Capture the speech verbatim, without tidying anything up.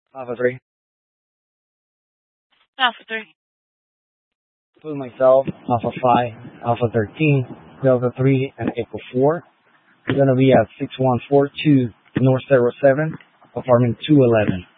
Alpha three. Alpha three. Include myself, Alpha five, Alpha thirteen, Delta three, and Echo four. We're going to be at six one four two North zero seven, apartment two eleven.